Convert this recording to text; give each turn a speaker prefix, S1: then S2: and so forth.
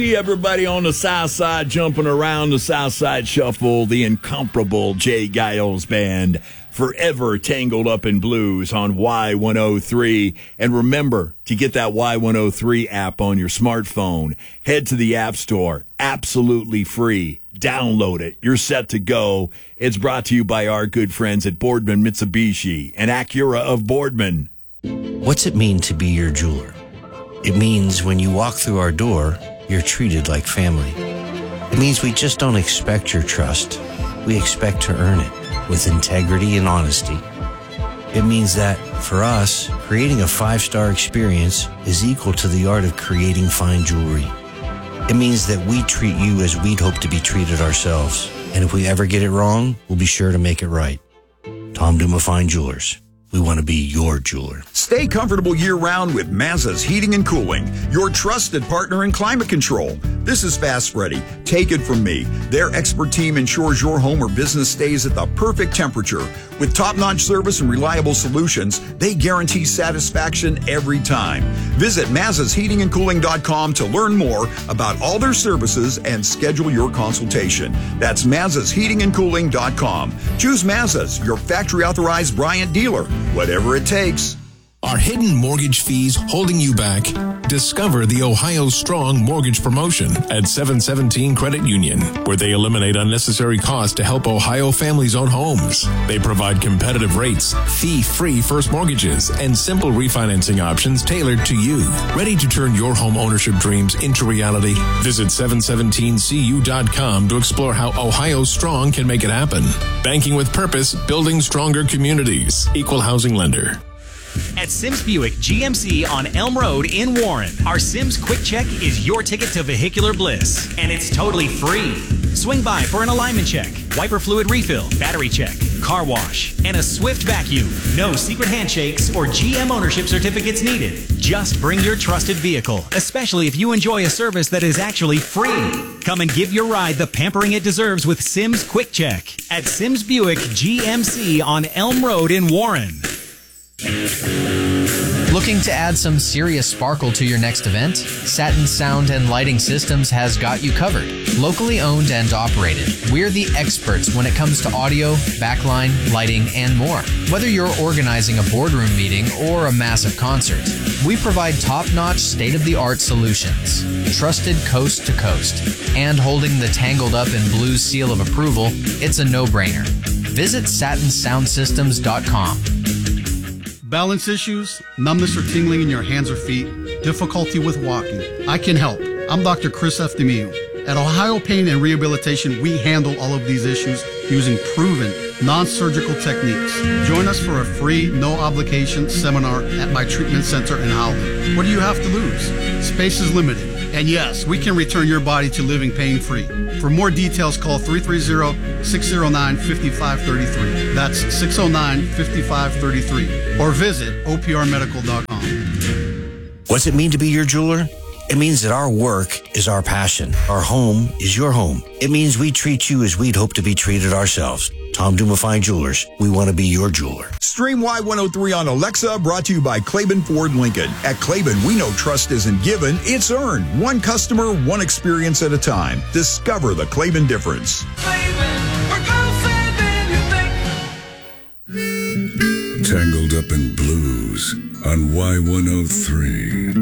S1: See everybody on the South Side jumping around the South Side Shuffle, the incomparable Jay Giles Band, forever tangled up in blues on Y103. And remember to get that Y103 app on your smartphone. Head to the App Store, absolutely free. Download it. You're set to go. It's brought to you by our good friends at Boardman Mitsubishi and Acura of Boardman.
S2: What's it mean to be your jeweler? It means when you walk through our door, you're treated like family. It means we just don't expect your trust. We expect to earn it with integrity and honesty. It means that, for us, creating a 5-star experience is equal to the art of creating fine jewelry. It means that we treat you as we'd hope to be treated ourselves. And if we ever get it wrong, we'll be sure to make it right. Tom Duma Fine Jewelers. We want to be your jeweler.
S3: Stay comfortable year-round with Mazza's Heating and Cooling, your trusted partner in climate control. This is Fast Freddy. Take it from me. Their expert team ensures your home or business stays at the perfect temperature. With top-notch service and reliable solutions, they guarantee satisfaction every time. Visit MazzasHeatingandCooling.com to learn more about all their services and schedule your consultation. That's MazzasHeatingandCooling.com. Choose Mazza's, your factory-authorized Bryant dealer. Whatever it takes.
S4: Are hidden mortgage fees holding you back? Discover the Ohio Strong Mortgage Promotion at 717 Credit Union, where they eliminate unnecessary costs to help Ohio families own homes. They provide competitive rates, fee-free first mortgages, and simple refinancing options tailored to you. Ready to turn your home ownership dreams into reality? Visit 717cu.com to explore how Ohio Strong can make it happen. Banking with purpose, building stronger communities. Equal housing lender.
S5: At Sims Buick GMC on Elm Road in Warren, our Sims Quick Check is your ticket to vehicular bliss, and it's totally free. Swing by for an alignment check, wiper fluid refill, battery check, car wash, and a swift vacuum. No secret handshakes or GM ownership certificates needed. Just bring your trusted vehicle, especially if you enjoy a service that is actually free. Come and give your ride the pampering it deserves with Sims Quick Check at Sims Buick GMC on Elm Road in Warren.
S6: Looking to add some serious sparkle to your next event? Satin Sound and Lighting Systems has got you covered. Locally owned and operated, we're the experts when it comes to audio, backline, lighting, and more. Whether you're organizing a boardroom meeting or a massive concert, we provide top-notch, state-of-the-art solutions. Trusted coast to coast. And holding the Tangled Up in Blues seal of approval, it's a no-brainer. Visit satinsoundsystems.com.
S7: Balance issues, numbness or tingling in your hands or feet, difficulty with walking. I can help. I'm Dr. Chris F. DeMille. At Ohio Pain and Rehabilitation, we handle all of these issues using proven, non-surgical techniques. Join us for a free, no-obligation seminar at my treatment center in Howland. What do you have to lose? Space is limited. And yes, we can return your body to living pain-free. For more details, call 330-609-5533. That's 609-5533. Or visit oprmedical.com.
S2: What's it mean to be your jeweler? It means that our work is our passion. Our home is your home. It means we treat you as we'd hope to be treated ourselves. Tom Duma Fine Jewelers. We want to be your jeweler.
S3: Stream Y103 on Alexa, brought to you by Claiborne Ford Lincoln. At Claiborne, we know trust isn't given, it's earned. One customer, one experience at a time. Discover the Claiborne difference.
S8: Tangled Up in Blues on Y103.